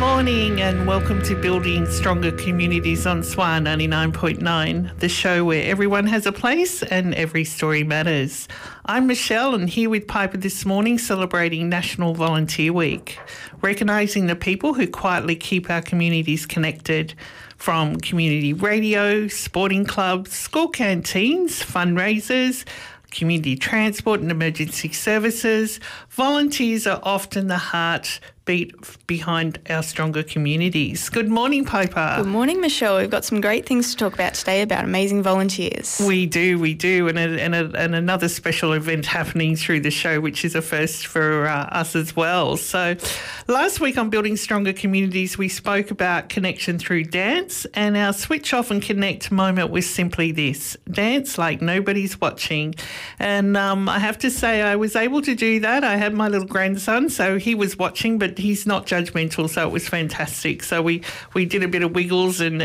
morning and welcome to Building Stronger Communities on SWAR 99.9, the show where everyone has a place and every story matters. I'm Michelle and here with Piper this morning celebrating National Volunteer Week, recognising the people who quietly keep our communities connected. From community radio, sporting clubs, school canteens, fundraisers, community transport and emergency services, volunteers are often the heartbeat behind our stronger communities. Good morning, Piper. Good morning, Michelle. We've got some great things to talk about today about amazing volunteers. We do. And another special event happening through the show, which is a first for us as well. So last week on Building Stronger Communities, we spoke about connection through dance, and our switch off and connect moment was simply this: dance like nobody's watching. And I have to say I was able to do that. I had my little grandson, so he was watching, but he's not judgmental, so it was fantastic. So we did a bit of wiggles and